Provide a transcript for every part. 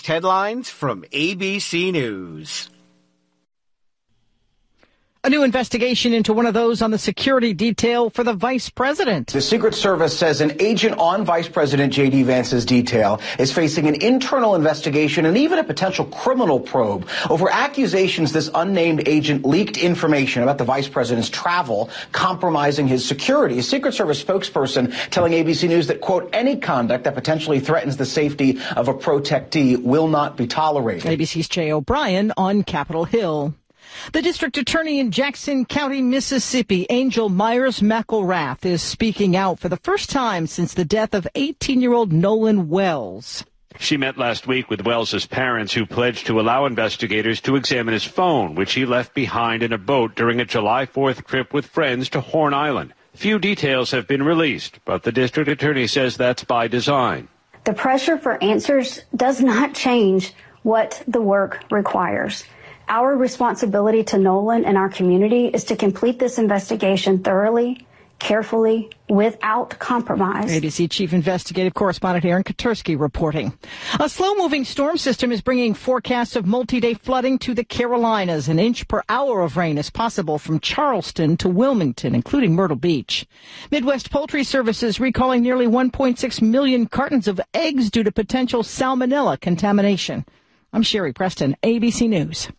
headlines from ABC News. A new investigation into one of those on the security detail for the vice president. The Secret Service says an agent on Vice President J.D. Vance's detail is facing an internal investigation and even a potential criminal probe over accusations this unnamed agent leaked information about the vice president's travel, compromising his security. A Secret Service spokesperson telling ABC News that, quote, any conduct that potentially threatens the safety of a protectee will not be tolerated. ABC's Jay O'Brien on Capitol Hill. The district attorney in Jackson County, Mississippi, Angel Myers McElrath, is speaking out for the first time since the death of 18-year-old Nolan Wells. She met last week with Wells's parents, who pledged to allow investigators to examine his phone, which he left behind in a boat during a July 4th trip with friends to Horn Island. Few details have been released, but the district attorney says that's by design. The pressure for answers does not change what the work requires. Our responsibility to Nolan and our community is to complete this investigation thoroughly, carefully, without compromise. ABC Chief Investigative Correspondent Aaron Katursky reporting. A slow-moving storm system is bringing forecasts of multi-day flooding to the Carolinas. An inch per hour of rain is possible from Charleston to Wilmington, including Myrtle Beach. Midwest Poultry Services recalling nearly 1.6 million cartons of eggs due to potential salmonella contamination. I'm Sherry Preston, ABC News.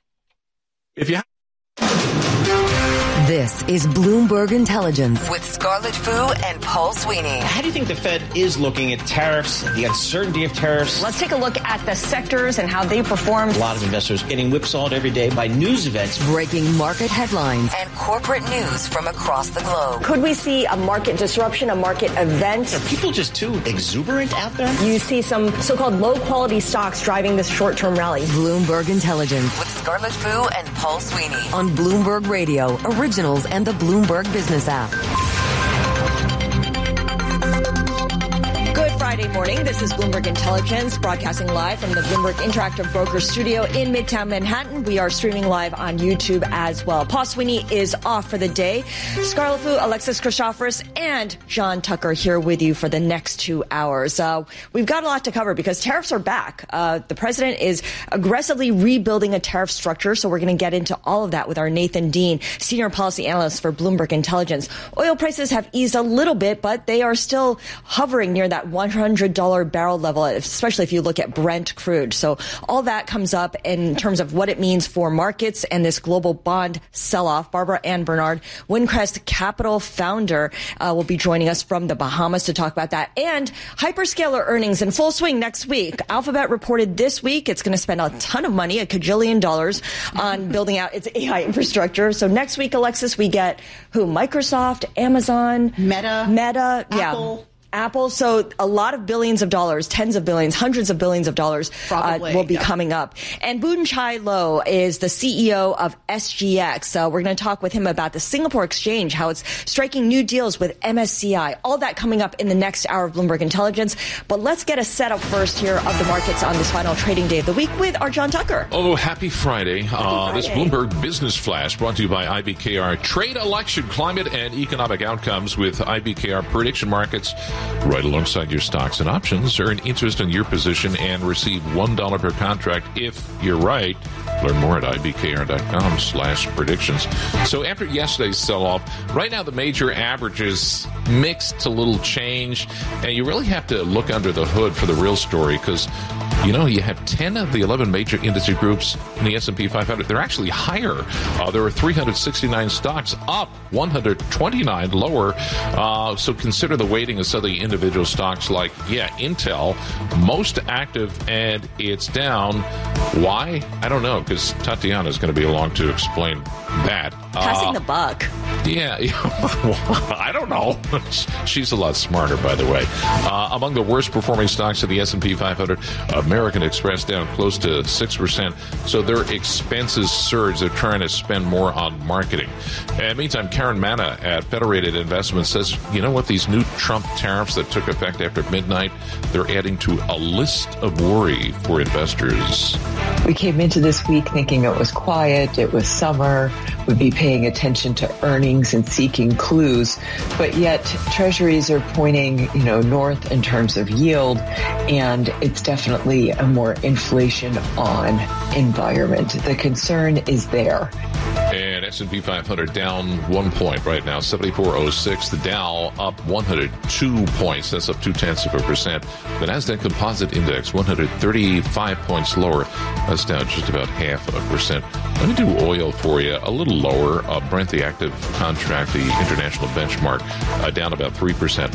This is Bloomberg Intelligence with Scarlett Fu and Paul Sweeney. How do you think the Fed is looking at tariffs, the uncertainty of tariffs? Let's take a look at the sectors and how they performed. A lot of investors getting whipsawed every day by news events. Breaking market headlines and corporate news from across the globe. Could we see a market disruption, a market event? Are people just too exuberant out there? You see some so-called low-quality stocks driving this short-term rally. Bloomberg Intelligence with Scarlett Fu and Paul Sweeney on Bloomberg Radio, Originals and the Bloomberg Business app. Good Friday morning. This is Bloomberg Intelligence, broadcasting live from the Bloomberg Interactive Brokers studio in Midtown Manhattan. We are streaming live on YouTube as well. Paul Sweeney is off for the day. Scarlett Fu, Alexis Christoforous, and John Tucker here with you for the next 2 hours. We've got a lot to cover because tariffs are back. The president is aggressively rebuilding a tariff structure, so we're going to get into all of that with our Nathan Dean, senior policy analyst for Bloomberg Intelligence. Oil prices have eased a little bit, but they are still hovering near that $100 barrel level, especially if you look at Brent crude. So all that comes up in terms of what it means for markets and this global bond sell-off. Barbara Ann Bernard, Windcrest Capital founder, will be joining us from the Bahamas to talk about that. And hyperscaler earnings in full swing next week. Alphabet reported this week it's going to spend a ton of money, $1 kajillion, on building out its AI infrastructure. So next week, Alexis, we get who? Microsoft, Amazon, Meta, Apple. So a lot of billions of dollars, tens of billions, hundreds of billions of dollars will be coming up. And Boon Chye Loh is the CEO of SGX. We're going to talk with him about the Singapore Exchange, how it's striking new deals with MSCI. All that coming up in the next hour of Bloomberg Intelligence. But let's get a setup first here of the markets on this final trading day of the week with our John Tucker. Oh, happy Friday. This Bloomberg Business Flash brought to you by IBKR. Trade, election, climate, and economic outcomes with IBKR prediction markets. Right alongside your stocks and options. Earn interest in your position and receive $1 per contract if you're right. Learn more at ibkr.com/predictions. So after yesterday's sell-off, right now the major averages mixed a little change, and you really have to look under the hood for the real story because, you know, you have 10 of the 11 major industry groups in the S&P 500. They're actually higher. There are 369 stocks up, 129 lower. So consider the weighting of some of the individual stocks like, Intel, most active, and it's down. Why? I don't know, because Tatiana is going to be along to explain that. Passing the buck. Yeah, I don't know. She's a lot smarter, by the way. Among the worst performing stocks of the S&P 500, American Express down close to 6%. So their expenses surge. They're trying to spend more on marketing. And meantime, Karen Manna at Federated Investments says, you know what, these new Trump tariffs that took effect after midnight, they're adding to a list of worry for investors. We came into this week thinking it was quiet, it was summer, would be paying attention to earnings and seeking clues, but yet treasuries are pointing, north in terms of yield, and it's definitely a more inflation-on environment. The concern is there. And S&P 500 down 1 point right now, 74.06. The Dow up 102 points. That's up 0.2%. The Nasdaq Composite Index 135 points lower. That's down just about 0.5%. Let me do oil for you. A little lower. Brent, the active contract, the international benchmark, down about 3%,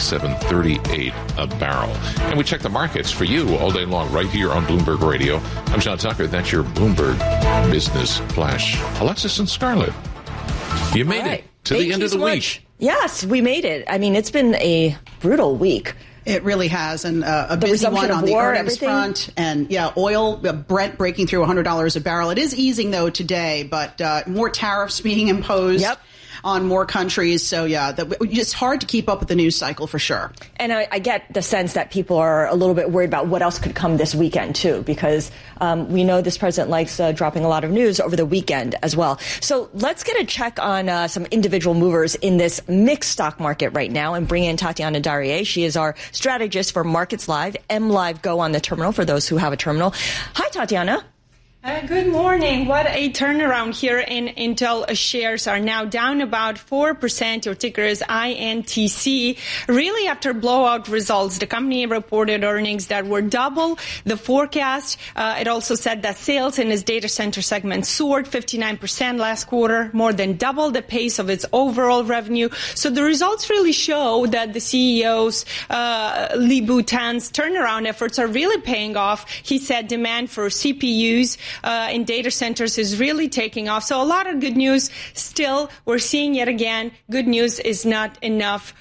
97.38 a barrel. And we check the markets for you all day long right here on Bloomberg Radio. I'm John Tucker. That's your Bloomberg Business Flash. Alexis and Scarlett, you made it to the end of the week. Yes, we made it. I mean, it's been a brutal week. It really has, and a busy one on the earnings front. And oil, Brent breaking through $100 a barrel. It is easing, though, today, but more tariffs being imposed. Yep. On more countries. So, it's hard to keep up with the news cycle for sure. And I get the sense that people are a little bit worried about what else could come this weekend, too, because we know this president likes dropping a lot of news over the weekend as well. So let's get a check on some individual movers in this mixed stock market right now and bring in Tatiana Darie. She is our strategist for Markets Live, MLive Go on the terminal for those who have a terminal. Hi, Tatiana. Good morning. What a turnaround here in Intel. Shares are now down about 4%. Your ticker is INTC. Really, after blowout results, the company reported earnings that were double the forecast. It also said that sales in its data center segment soared 59% last quarter, more than double the pace of its overall revenue. So the results really show that the CEO's Lip-Bu Tan's turnaround efforts are really paying off. He said demand for CPUs in data centers is really taking off. So a lot of good news. Still, we're seeing yet again, good news is not enough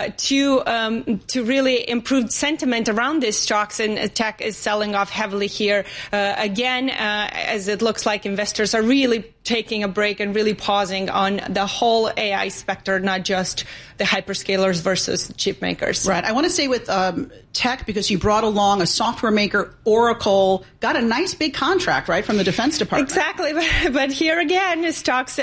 to really improve sentiment around these stocks, and tech is selling off heavily here again, as it looks like investors are really taking a break and really pausing on the whole AI specter, not just the hyperscalers versus chip makers. Right. I want to stay with tech because you brought along a software maker, Oracle, got a nice big contract, right, from the Defense Department. Exactly. But here again, the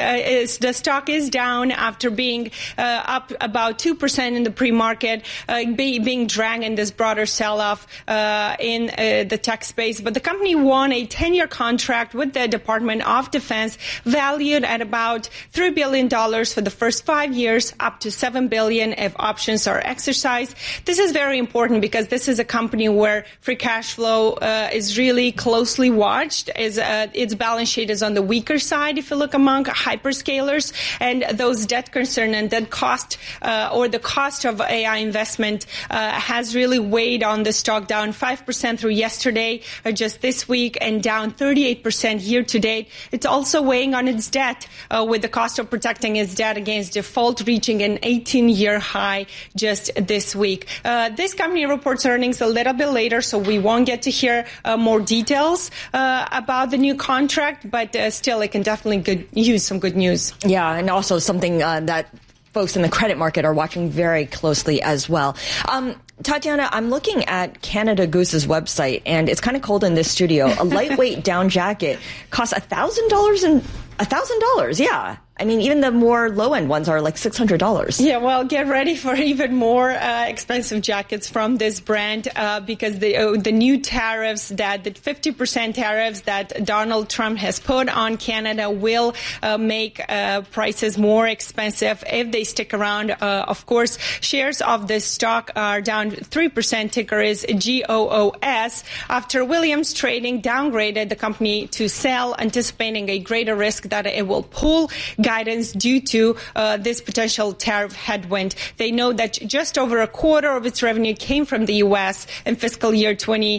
stock is down after being up about 2% in the pre-market, being dragged in this broader sell-off in the tech space. But the company won a 10-year contract with the Department of Defense, valued at about $3 billion for the first 5 years, up to $7 billion if options are exercised. This is very important because this is a company where free cash flow is really closely watched. Its balance sheet is on the weaker side if you look among hyperscalers, and those debt concern and debt cost or the cost of AI investment has really weighed on the stock, down 5% through yesterday, just this week, and down 38% year to date. It's also weighing on its debt, with the cost of protecting its debt against default reaching an 18-year high just this week. This company reports earnings a little bit later, so we won't get to hear more details about the new contract, but still it can definitely use some good news. Yeah, and also something that folks in the credit market are watching very closely as well. Tatiana, I'm looking at Canada Goose's website, and it's kind of cold in this studio. A lightweight down jacket costs $1,000 $1,000, yeah. I mean, even the more low-end ones are like $600. Yeah, well, get ready for even more expensive jackets from this brand because the new tariffs, the 50% tariffs that Donald Trump has put on Canada will make prices more expensive if they stick around. Of course, shares of this stock are down 3%. Ticker is GOOS. After Williams Trading downgraded the company to sell, anticipating a greater risk that it will pull guidance due to this potential tariff headwind. They know that just over a quarter of its revenue came from the U.S. in fiscal year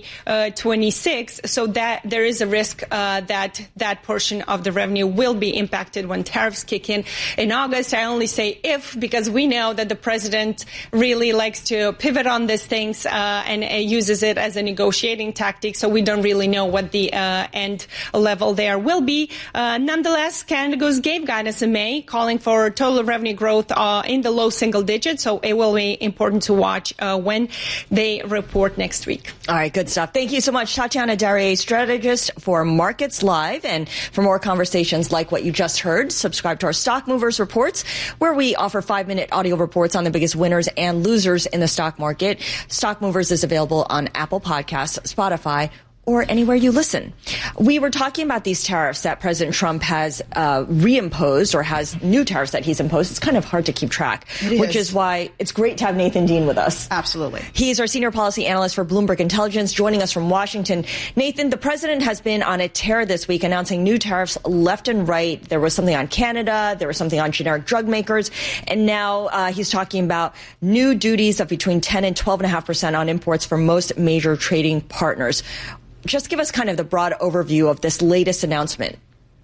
2026, so that there is a risk that portion of the revenue will be impacted when tariffs kick in August. I only say if, because we know that the president really likes to pivot on these things and uses it as a negotiating tactic, so we don't really know what the end level there will be. Nonetheless, Canada Goose gave guidance SMA, calling for total revenue growth in the low single digits. So it will be important to watch when they report next week. All right, good stuff. Thank you so much, Tatiana Darrier, strategist for Markets Live. And for more conversations like what you just heard, subscribe to our Stock Movers Reports, where we offer 5-minute audio reports on the biggest winners and losers in the stock market. Stock Movers is available on Apple Podcasts, Spotify, or anywhere you listen. We were talking about these tariffs that President Trump has reimposed, or has new tariffs that he's imposed. It's kind of hard to keep track, which is why it's great to have Nathan Dean with us. Absolutely. He's our senior policy analyst for Bloomberg Intelligence, joining us from Washington. Nathan, the president has been on a tear this week, announcing new tariffs left and right. There was something on Canada, there was something on generic drug makers, and now he's talking about new duties of between 10 and 12.5% on imports for most major trading partners. Just give us kind of the broad overview of this latest announcement.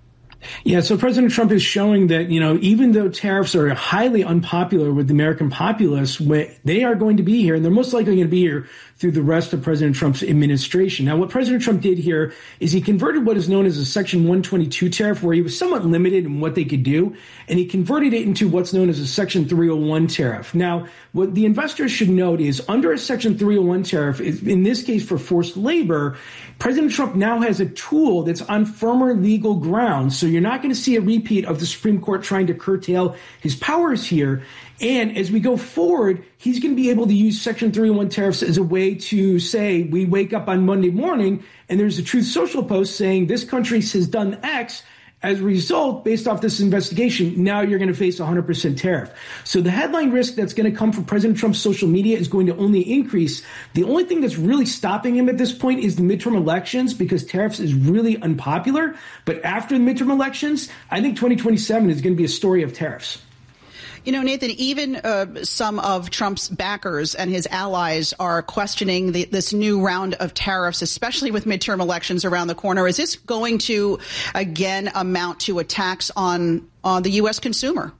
Yeah, so President Trump is showing that, even though tariffs are highly unpopular with the American populace, they are going to be here, and they're most likely going to be here through the rest of President Trump's administration. Now, what President Trump did here is he converted what is known as a Section 122 tariff, where he was somewhat limited in what they could do, and he converted it into what's known as a Section 301 tariff. Now, what the investors should note is under a Section 301 tariff, in this case for forced labor, President Trump now has a tool that's on firmer legal ground. So you're not going to see a repeat of the Supreme Court trying to curtail his powers here. And as we go forward, he's going to be able to use Section 301 tariffs as a way to say, we wake up on Monday morning and there's a Truth Social post saying this country has done X. As a result, based off this investigation, now you're going to face a 100% tariff. So the headline risk that's going to come from President Trump's social media is going to only increase. The only thing that's really stopping him at this point is the midterm elections, because tariffs is really unpopular. But after the midterm elections, I think 2027 is going to be a story of tariffs. Nathan, even some of Trump's backers and his allies are questioning this new round of tariffs, especially with midterm elections around the corner. Is this going to, again, amount to a tax on the U.S. consumer?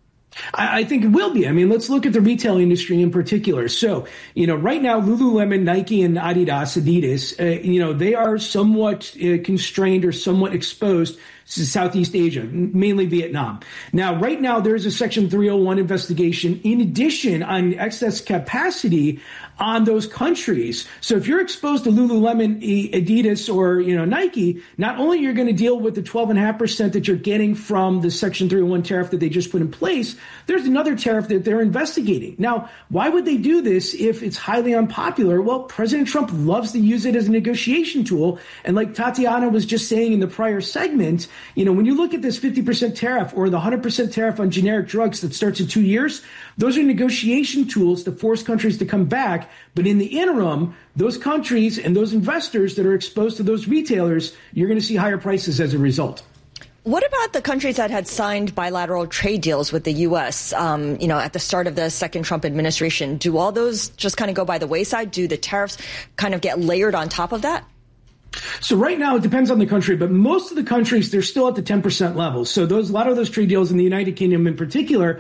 I think it will be. I mean, let's look at the retail industry in particular. So, right now, Lululemon, Nike, and Adidas, they are somewhat constrained or somewhat exposed to Southeast Asia, mainly Vietnam. Now, right now, there's a Section 301 investigation in addition on excess capacity on those countries. So if you're exposed to Lululemon, Adidas, or, Nike, not only you're going to deal with the 12.5% that you're getting from the Section 301 tariff that they just put in place, there's another tariff that they're investigating. Now, why would they do this if it's highly unpopular? Well, President Trump loves to use it as a negotiation tool. And like Tatiana was just saying in the prior segment, when you look at this 50% tariff or the 100% tariff on generic drugs that starts in 2 years, those are negotiation tools to force countries to come back. But in the interim, those countries and those investors that are exposed to those retailers, you're going to see higher prices as a result. What about the countries that had signed bilateral trade deals with the U.S., at the start of the second Trump administration? Do all those just kind of go by the wayside? Do the tariffs kind of get layered on top of that? So right now, it depends on the country, but most of the countries, they're still at the 10% level. So a lot of those trade deals in the United Kingdom in particular,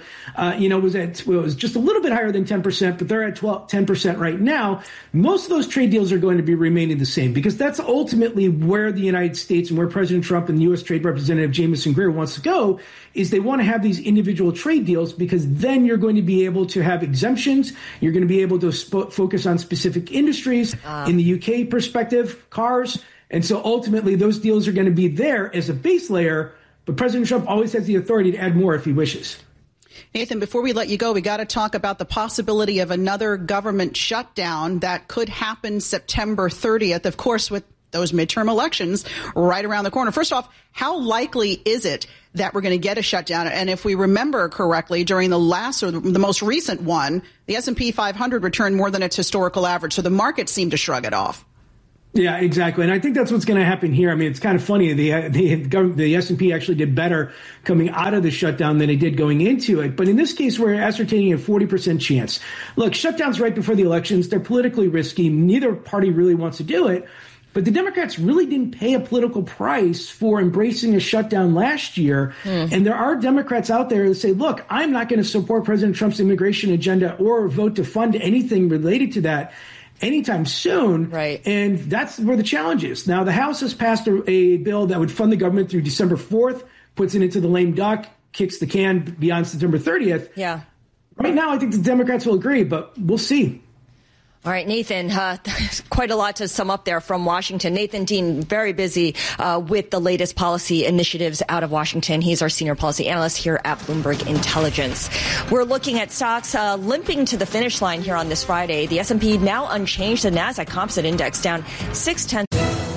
was just a little bit higher than 10%, but they're at 10% right now. Most of those trade deals are going to be remaining the same, because that's ultimately where the United States and where President Trump and U.S. Trade Representative Jamieson Greer wants to go, is they want to have these individual trade deals, because then you're going to be able to have exemptions. You're going to be able to focus on specific industries. In the UK perspective, cars. And so ultimately, those deals are going to be there as a base layer, but President Trump always has the authority to add more if he wishes. Nathan, before we let you go, we got to talk about the possibility of another government shutdown that could happen September 30th, of course, with those midterm elections right around the corner. First off, how likely is it that we're going to get a shutdown? And if we remember correctly, during the last or the most recent one, the S&P 500 returned more than its historical average. So the market seemed to shrug it off. Yeah, exactly. And I think that's what's going to happen here. I mean, it's kind of funny. The S&P actually did better coming out of the shutdown than it did going into it. But in this case, we're ascertaining a 40% chance. Look, shutdowns right before the elections, they're politically risky. Neither party really wants to do it. But the Democrats really didn't pay a political price for embracing a shutdown last year. And there are Democrats out there that say, look, I'm not going to support President Trump's immigration agenda or vote to fund anything related to that anytime soon. Right. And that's where the challenge is. Now, the House has passed a bill that would fund the government through December 4th, puts it into the lame duck, kicks the can beyond September 30th. Yeah. Right now, I think the Democrats will agree, but we'll see. All right, Nathan, quite a lot to sum up there from Washington. Nathan Dean, very busy with the latest policy initiatives out of Washington. He's our senior policy analyst here at Bloomberg Intelligence. We're looking at stocks limping to the finish line here on this Friday. The S&P now unchanged. The NASDAQ Composite Index down 0.6.